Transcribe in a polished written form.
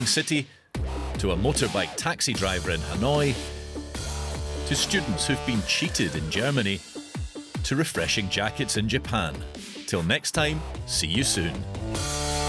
city, to a motorbike taxi driver in Hanoi, to students who've been cheated in Germany, to refreshing jackets in Japan. Till next time, see you soon.